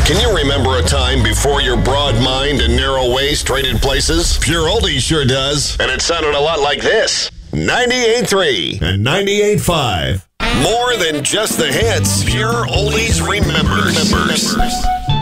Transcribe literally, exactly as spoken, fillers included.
Can you remember a time before your broad mind and narrow waist traded places? Pure Oldies sure does. And it sounded a lot like this. ninety-eight point three and ninety-eight point five. More than just the hits. Pure Oldies remembers. remembers.